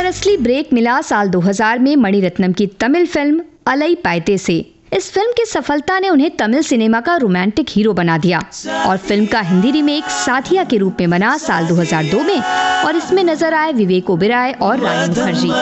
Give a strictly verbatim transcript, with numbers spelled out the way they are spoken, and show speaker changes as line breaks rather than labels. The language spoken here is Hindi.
असली ब्रेक मिला साल दो हज़ार में मणिरत्नम की तमिल फिल्म अलई पाइते से। इस फिल्म की सफलता ने उन्हें तमिल सिनेमा का रोमांटिक हीरो बना दिया और फिल्म का हिंदी रीमेक साथिया के रूप में बना साल दो हज़ार दो में और इसमें नजर आए विवेक ओबेरॉय और रानी मुखर्जी।